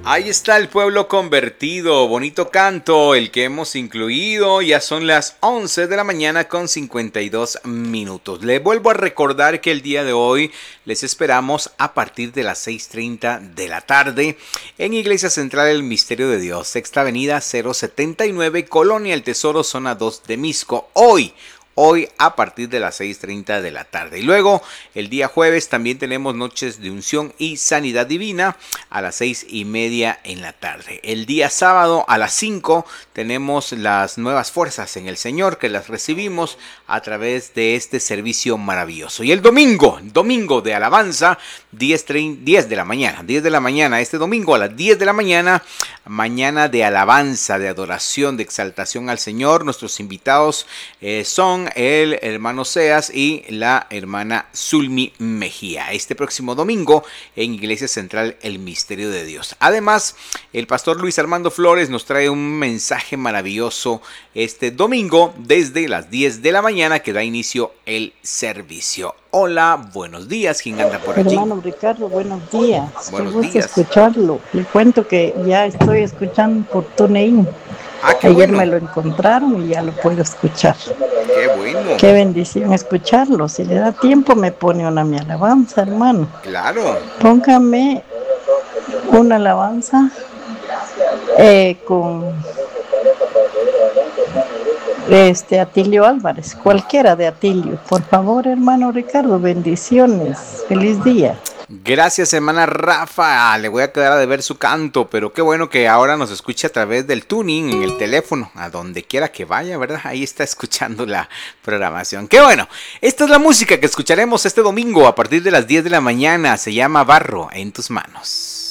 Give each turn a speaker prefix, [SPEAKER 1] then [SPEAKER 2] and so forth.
[SPEAKER 1] Ahí está el pueblo convertido, bonito canto, el que hemos incluido. Ya son las 11 de la mañana con 52 minutos. Les vuelvo a recordar que el día de hoy les esperamos a partir de las 6:30 de la tarde en Iglesia Central El Misterio de Dios, Sexta Avenida 079, Colonia El Tesoro, zona 2 de Misco. Hoy a partir de las 6:30 de la tarde. Y luego el día jueves también tenemos noches de unción y sanidad divina a las 6:30 en la tarde. El día sábado a las 5 tenemos las nuevas fuerzas en el Señor, que las recibimos a través de este servicio maravilloso. Y el domingo de alabanza, 10 de la mañana, este domingo a las 10 de la mañana, mañana de alabanza, de adoración, de exaltación al Señor. Nuestros invitados son el hermano Seas y la hermana Zulmi Mejía. Este próximo domingo en Iglesia Central El Misterio de Dios. Además, el pastor Luis Armando Flores nos trae un mensaje maravilloso este domingo desde las 10 de la mañana que da inicio el servicio. Hola, buenos días. ¿Quién anda por allí?
[SPEAKER 2] Hermano Ricardo, buenos días.
[SPEAKER 1] Buenos
[SPEAKER 2] Qué gusto
[SPEAKER 1] días.
[SPEAKER 2] escucharlo. Le cuento que ya estoy escuchando por TuneIn.
[SPEAKER 1] Qué
[SPEAKER 2] Ayer
[SPEAKER 1] bueno.
[SPEAKER 2] me lo encontraron y ya lo puedo escuchar.
[SPEAKER 1] Qué bueno.
[SPEAKER 2] Qué bendición escucharlo. Si le da tiempo me pone una mi alabanza, hermano.
[SPEAKER 1] Claro.
[SPEAKER 2] Póngame una alabanza con Atilio Álvarez, cualquiera de Atilio. Por favor, hermano Ricardo, bendiciones. Feliz día.
[SPEAKER 1] Gracias, hermana Rafa. Le voy a quedar a deber su canto, pero qué bueno que ahora nos escuche a través del tuning en el teléfono, a donde quiera que vaya, ¿verdad? Ahí está escuchando la programación. Qué bueno. Esta es la música que escucharemos este domingo a partir de las 10 de la mañana. Se llama Barro en tus manos.